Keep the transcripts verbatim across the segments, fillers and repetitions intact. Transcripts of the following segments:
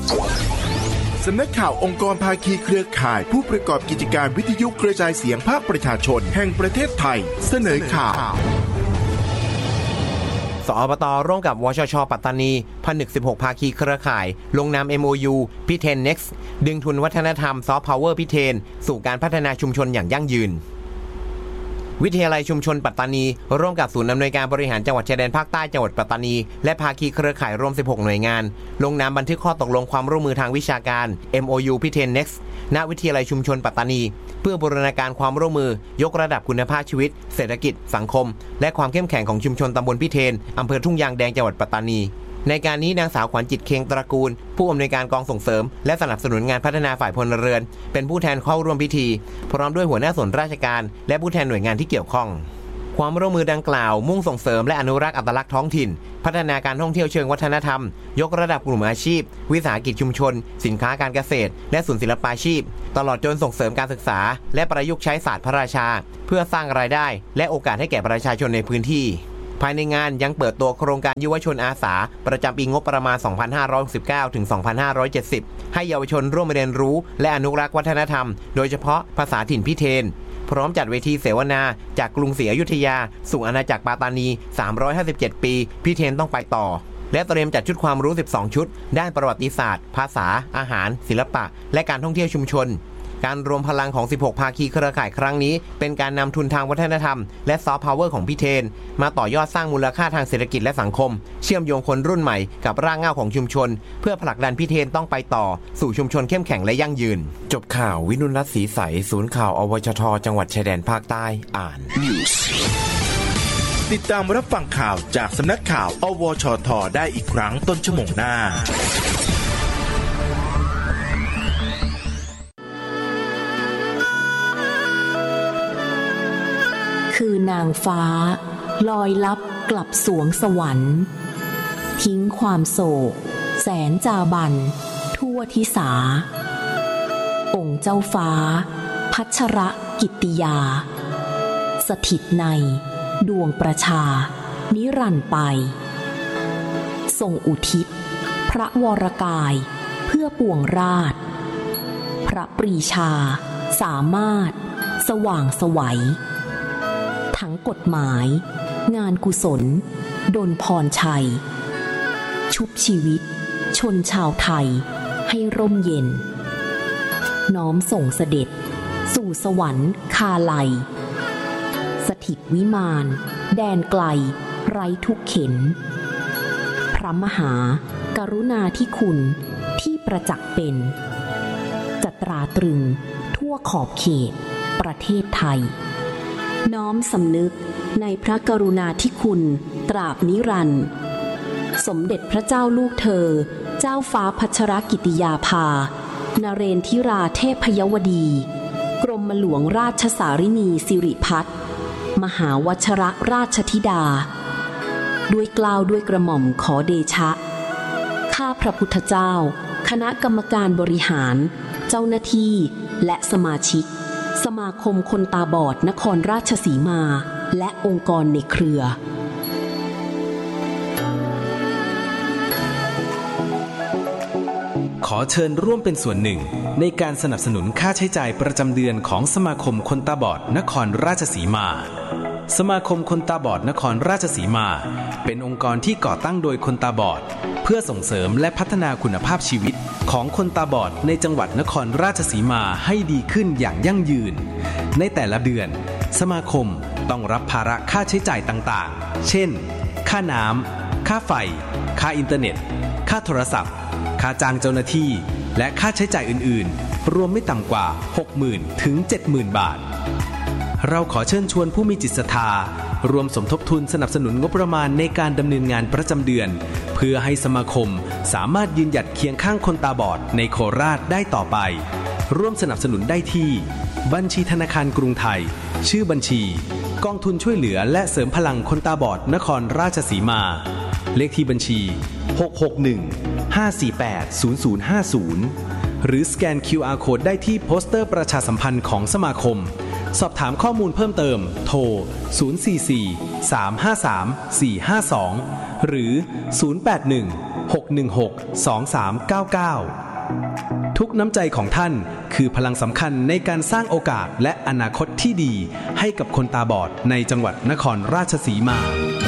สำนักข่าวองค์กรภาคีเครือข่ายผู้ประกอบกิจการวิทยุกระจายเสียงภาคประชาชนแห่งประเทศไทยเสนอข่าวสอบต.ร่วมกับวชช.ปัตตานีผนึกสิบหกภาคีเครือข่ายลงนาม เอ็ม โอ ยู พิเทน Next ดึงทุนวัฒนธรรมซอฟต์พาวเวอร์พิเทนสู่การพัฒนาชุมชนอย่างยั่งยืนวิทยาลัยชุมชนปัตตานีร่วมกับศูนย์อำนวยการบริหารจังหวัดชายแดนภาคใต้จังหวัดปัตตานีและภาคีเครือข่ายรวมสิบหกหน่วยงานลงนามบันทึกข้อตกลงความร่วมมือทางวิชาการ เอ็ม โอ ยู พิเทน Next ณวิทยาลัยชุมชนปัตตานีเพื่อบูรณาการความร่วมมือยกระดับคุณภาพชีวิตเศรษฐกิจสังคมและความเข้มแข็งของชุมชนตำบลพิเทนอำเภอทุ่งยางแดงจังหวัดปัตตานีในการนี้นางสาวขวัญจิตเคงตระกูลผู้อำนวยการกองส่งเสริมและสนับสนุนงานพัฒนาฝ่ายพลเรือนเป็นผู้แทนเข้าร่วมพิธีพร้อมด้วยหัวหน้าส่วนราชการและผู้แทนหน่วยงานที่เกี่ยวข้องความร่วมมือดังกล่าวมุ่งส่งเสริมและอนุรักษ์อัตลักษณ์ท้องถิ่นพัฒนาการท่องเที่ยวเชิงวัฒนธรรมยกระดับกลุ่มอาชีพวิสาหกิจชุมชนสินค้าการเกษตรและศูนย์ศิลปาชีพตลอดจนส่งเสริมการศึกษาและประยุกต์ใช้ศาสตร์พระราชาเพื่อสร้างรายได้และโอกาสให้แก่ประชาชนในพื้นที่ภายในงานยังเปิดตัวโครงการยุวชนอาสาประจำปีงบประมาณ สองพันห้าร้อยหกสิบเก้า ถึง สองพันห้าร้อยเจ็ดสิบ ให้เยาวชนร่วมเรียนรู้และอนุรักษ์วัฒนธรรมโดยเฉพาะภาษาถิ่นพิเทนพร้อมจัดเวทีเสวนาจากกรุงศรีอยุธยาสู่อาณาจักรปัตตานีสามร้อยห้าสิบเจ็ดปีพิเทนต้องไปต่อและเตรียมจัดชุดความรู้สิบสองชุดด้านประวัติศาสตร์ภาษาอาหารศิลปะและการท่องเที่ยวชุมชนการรวมพลังของสิบหกภาคีเครือข่ายครั้งนี้เป็นการนำทุนทางวัฒนธรรมและซอฟต์พาวเวอร์ของพิเทนมาต่อยอดสร้างมูลค่าทางเศรษฐกิจและสังคมเชื่อมโยงคนรุ่นใหม่กับรากเหง้าของชุมชนเพื่อผลักดันพิเทนต้องไปต่อสู่ชุมชนเข้มแข็งและยั่งยืนจบข่าววินุรัตน์ศรีใสศูนย์ข่าวอวชทจังหวัดชายแดนภาคใต้อ่านติดตามรับฟังข่าวจากสำนักข่าวอวชทได้อีกครั้งต้นชั่วโมงหน้าคือนางฟ้าลอยลับกลับสวงสวรรค์ทิ้งความโศกแสนจาบันทั่วทิสาองค์เจ้าฟ้าพัชรกิตติยาสถิตในดวงประชานิรันดร์ไปทรงอุทิศพระวรกายเพื่อปวงราชพระปรีชาสามารถสว่างไสวทั้งกฎหมายงานกุศลดลพรชัยชุบชีวิตชนชาวไทยให้ร่มเย็นน้อมส่งเสด็จสู่สวรรค์คาไลสถิตวิมานแดนไกลไร้ทุกเข็ญพระมหากรุณาธิคุณที่ประจักษ์เป็นจะตราตรึงทั่วขอบเขตประเทศไทยน้อมสำนึกในพระกรุณาธิคุณตราบนิรันดร์สมเด็จพระเจ้าลูกเธอเจ้าฟ้าพัชรกิติยาภานเรนทิราเทพยวดีกรมหลวงราชสารินีสิริพัฒน์มหาวชรราชธิดาด้วยเกล้าด้วยกระหม่อมขอเดชะข้าพระพุทธเจ้าคณะกรรมการบริหารเจ้าหน้าที่และสมาชิกสมาคมคนตาบอดนครราชสีมาและองค์กรในเครือขอเชิญร่วมเป็นส่วนหนึ่งในการสนับสนุนค่าใช้จ่ายประจำเดือนของสมาคมคนตาบอดนครราชสีมาสมาคมคนตาบอดนครราชสีมาเป็นองค์กรที่ก่อตั้งโดยคนตาบอดเพื่อส่งเสริมและพัฒนาคุณภาพชีวิตของคนตาบอดในจังหวัดนครราชสีมาให้ดีขึ้นอย่างยั่งยืนในแต่ละเดือนสมาคมต้องรับภาระค่าใช้จ่ายต่างๆเช่นค่าน้ำค่าไฟค่าอินเทอร์เน็ตค่าโทรศัพท์ค่าจ้างเจ้าหน้าที่และค่าใช้จ่ายอื่นๆรวมไม่ต่ำกว่า หกหมื่น ถึง เจ็ดหมื่น บาทเราขอเชิญชวนผู้มีจิตศรัทธารวมสมทบทุนสนับสนุนงบประมาณในการดำเนินงานประจำเดือนเพื่อให้สมาคมสามารถยืนหยัดเคียงข้างคนตาบอดในโคราชได้ต่อไปร่วมสนับสนุนได้ที่บัญชีธนาคารกรุงไทยชื่อบัญชีกองทุนช่วยเหลือและเสริมพลังคนตาบอดนครราชสีมาเลขที่บัญชีหก หก หนึ่ง ห้า สี่ แปด ศูนย์ ศูนย์ ห้า ศูนย์หรือสแกน คิว อาร์ Code ได้ที่โปสเตอร์ประชาสัมพันธ์ของสมาคมสอบถามข้อมูลเพิ่มเติมโทรศูนย์ สี่ สี่ สาม ห้า สาม สี่ ห้า สองหรือศูนย์ แปด หนึ่งหกหนึ่งหก สองสามเก้าเก้าทุกน้ำใจของท่านคือพลังสำคัญในการสร้างโอกาสและอนาคตที่ดีให้กับคนตาบอดในจังหวัดนครราชสีมา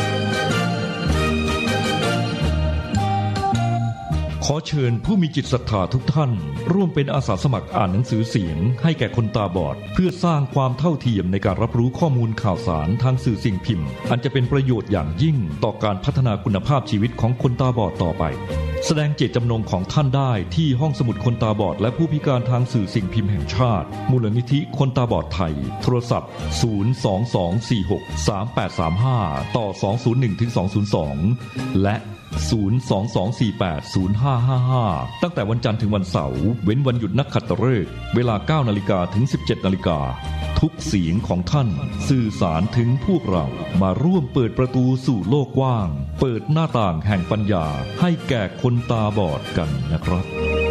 ขอเชิญผู้มีจิตศรัทธาทุกท่านร่วมเป็นอาสาสมัครอ่านหนังสือเสียงให้แก่คนตาบอดเพื่อสร้างความเท่าเทียมในการรับรู้ข้อมูลข่าวสารทางสื่อสิ่งพิมพ์อันจะเป็นประโยชน์อย่างยิ่งต่อการพัฒนาคุณภาพชีวิตของคนตาบอดต่อไปแสดงเจตจำนงของท่านได้ที่ห้องสมุดคนตาบอดและผู้พิการทางสื่อสิ่งพิมพ์แห่งชาติมูลนิธิคนตาบอดไทยโทรศัพท์ศูนย์ สอง สอง สี่ หก สาม แปด สาม ห้าต่อสอง ศูนย์ หนึ่ง ถึง สอง ศูนย์ สองและศูนย์ สอง สอง สี่ แปด ศูนย์ ห้า ห้า ห้าตั้งแต่วันจันทร์ถึงวันเสาร์เว้นวันหยุดนักขัตฤกษ์เวลา เก้านาฬิกา ถึง สิบเจ็ดนาฬิกาทุกเสียงของท่านสื่อสารถึงพวกเรามาร่วมเปิดประตูสู่โลกกว้างเปิดหน้าต่างแห่งปัญญาให้แก่คนตาบอดกันนะครับ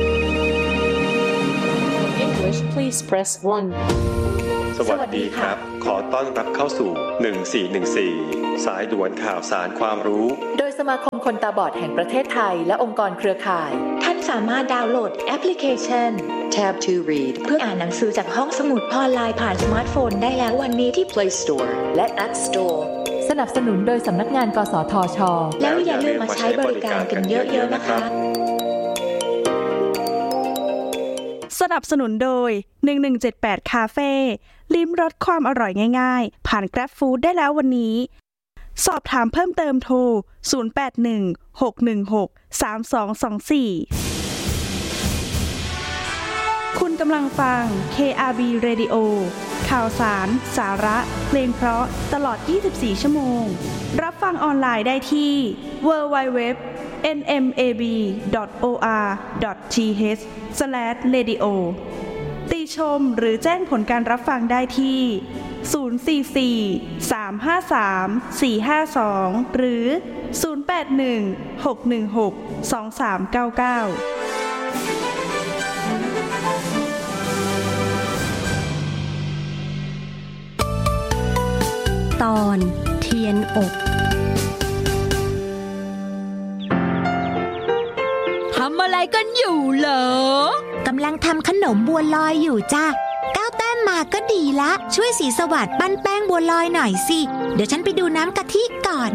English please press one สวัสดีครับขอต้อนรับเข้าสู่หนึ่งสี่หนึ่งสี่สายด่วนข่าวสารความรู้โดยสมาคมคนตาบอดแห่งประเทศไทยและองค์กรเครือข่ายท่านสามารถดาวน์โหลดแอปพลิเคชัน Tab to Read เพื่ออ่านหนังสือจากห้องสมุดออนไลน์ผ่านสมาร์ทโฟนได้แล้ววันนี้ที่ Play Store และ App Store สนับสนุนโดยสำนักงานกสทช.แล้วอย่าลืมมาใช้บริการกันเยอะๆนะคะสนับสนุนโดยหนึ่งหนึ่งเจ็ดแปดคาเฟ่ลิ้มรสความอร่อยง่ายๆผ่าน Grab Food ได้แล้ววันนี้สอบถามเพิ่มเติมโทรศูนย์ แปด หนึ่ง หก หนึ่ง หก สาม สอง สอง สี่คุณกำลังฟัง เค อาร์ บี Radio ข่าวสารสาระเพลงเพราะตลอดยี่สิบสี่ชั่วโมงรับฟังออนไลน์ได้ที่ ดับเบิลยู ดับเบิลยู ดับเบิลยู ดอท เอ็น เอ็ม เอ บี ดอท โอ อาร์ ดอท ที เอช สแลช เรดิโอ ติชมหรือแจ้งผลการรับฟังได้ที่ศูนย์ สี่ สี่ สาม ห้า สาม สี่ ห้า สองหรือศูนย์ แปด หนึ่ง หก หนึ่ง หก สอง สาม เก้า เก้าตอนเทียนอบทำอะไรกันอยู่เหรอกำลังทำขนมบัวลอยอยู่จ้ะก้าวแต้มมาก็ดีละช่วยสีสวัสดิ์ปั้นแป้งบัวลอยหน่อยสิเดี๋ยวฉันไปดูน้ำกะทิก่อน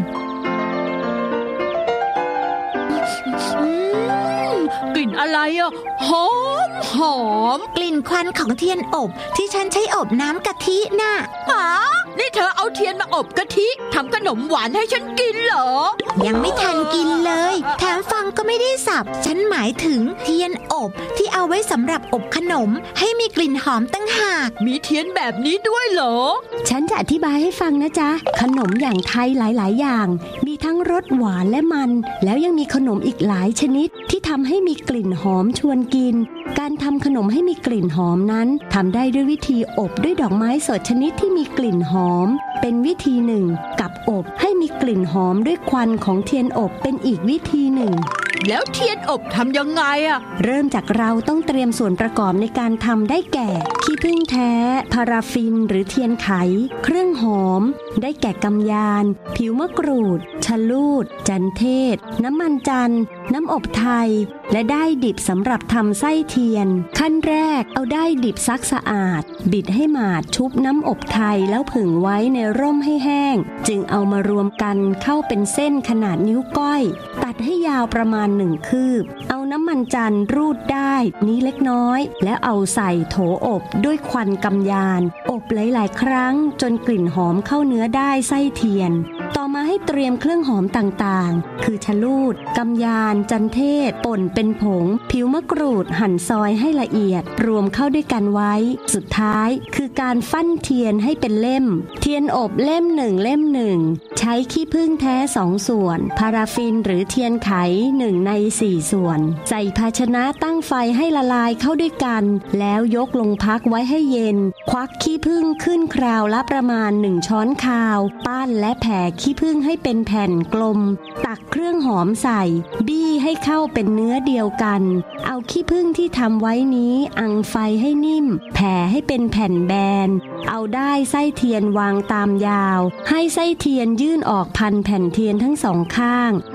กลิ่นอะไรอ่ะหอมหอมกลิ่นควันของเทียนอบที่ฉันใช้อบน้ำกะทิน่ะอ๋อนี่เธอเอาเทียนมาอบกะทิทำขนมหวานให้ฉันกินเหรอยังไม่ทันกินเลยแถมฟังก็ไม่ได้สับฉันหมายถึงเทียนอบที่เอาไว้สำหรับอบขนมให้มีกลิ่นหอมตั้งหากมีเทียนแบบนี้ด้วยเหรอฉันจะอธิบายให้ฟังนะจ๊ะขนมอย่างไทยหลายๆอย่างมีทั้งรสหวานและมันแล้วยังมีขนมอีกหลายชนิดที่ทำให้มีกลิ่นหอมชวนกินการทำขนมให้มีกลิ่นหอมนั้นทำได้ด้วยวิธีอบด้วยดอกไม้สดชนิดที่มีกลิ่นหอมเป็นวิธีหนึ่งกับอบให้มีกลิ่นหอมด้วยควันของเทียนอบเป็นอีกวิธีหนึ่งแล้วเทียนอบทำยังไงอะเริ่มจากเราต้องเตรียมส่วนประกอบในการทำได้แก่ขี้ผึ้งแท้พาราฟินหรือเทียนไขเครื่องหอมได้แก่กำยานผิวมะกรูดชะลูดจันเทศน้ำมันจันทร์น้ำอบไทยและด้ายดิบสำหรับทำไส้เทียนขั้นแรกเอาด้ายดิบซักสะอาดบิดให้หมาดชุบน้ำอบไทยแล้วผึ่งไว้ในร่มให้แห้งจึงเอามารวมกันเข้าเป็นเส้นขนาดนิ้วก้อยตัดให้ยาวประมาณหนึ่งคืบเอาน้ำมันจันทร์รูดได้นี้เล็กน้อยแล้วเอาใส่โถอบด้วยควันกำยานอบหลายๆครั้งจนกลิ่นหอมเข้าเนื้อได้ไส้เทียนต่อมาให้เตรียมเครื่องหอมต่างๆคือชะลูดกำยานจันเทศป่นเป็นผงผิวมะกรูดหั่นซอยให้ละเอียดรวมเข้าด้วยกันไว้สุดท้ายคือการฟั่นเทียนให้เป็นเล่มเทียนอบเล่มหนึ่งเล่มหนึ่งใช้ขี้ผึ้งแท้สองส่วนพาราฟินหรือเทียนไขหนึ่งในสี่ส่วนใส่ภาชนะตั้งไฟให้ละลายเข้าด้วยกันแล้วยกลงพักไว้ให้เย็นควักขี้ผึ้งขึ้นคราวละประมาณหนึ่งช้อนคาวปั้นและแผ่ขี้ผึ้งให้เป็นแผ่นกลมตักเครื่องหอมใส่บี้ให้เข้าเป็นเนื้อเดียวกันเอาขี้ผึ้งที่ทำไว้นี้อังไฟให้นิ่มแผ่ให้เป็นแผ่นแบนเอาด้ายไส้เทียนวางตามยาวให้ไส้เทียนยื่นออกพันแผ่นเทียนทั้งสองข้าง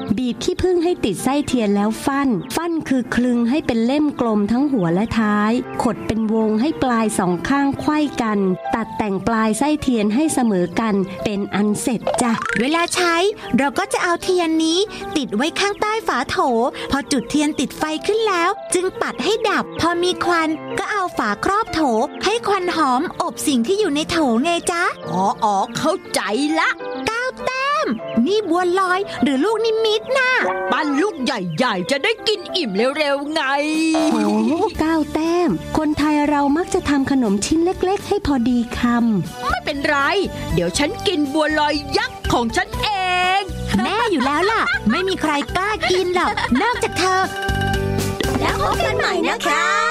บีบขี้ผึ้งให้ติดไส้เทียนแล้วฟั่นฟั่นคือคลึงให้เป็นเล่มกลมทั้งหัวและท้ายขดเป็นวงให้ปลายสองข้างไขว้กันตัดแต่งปลายไส้เทียนให้เสมอกันเป็นอันเสร็จจ้ะเวลาใช้เราก็จะเอาเทียนนี้ติดไว้ข้างใต้ฝาโถพอจุดเทียนติดไฟขึ้นแล้วจึงปัดให้ดับพอมีควันก็เอาฝาครอบโถให้ควันหอมอบสิ่งที่อยู่ในโถไงจ๊ะอ๋ออ๋อเข้าใจละก้าวแต้มนี่บัวลอยหรือลูกนิมิตน่ะปั้นลูกใหญ่ๆจะได้กินอิ่มเร็วๆไงโอ้ก้าวแต้มคนไทยเรามักจะทำขนมชิ้นเล็กๆให้พอดีคำไม่เป็นไรเดี๋ยวฉันกินบัวลอยยักษ์ของฉันเองแน่อยู่แล้วล่ะไม่มีใครกล้ากินหรอกนอกจากเธอแล้วพบกันใหม่นะคะ